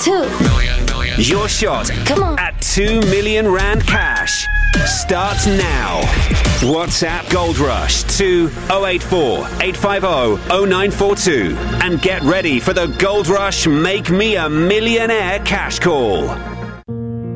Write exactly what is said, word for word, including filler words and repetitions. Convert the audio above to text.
Two. Million, million. Your shot Come on. at two million rand cash starts now. WhatsApp Gold Rush to oh eight four, eight five oh, oh nine four two and get ready for the Gold Rush Make Me a Millionaire cash call.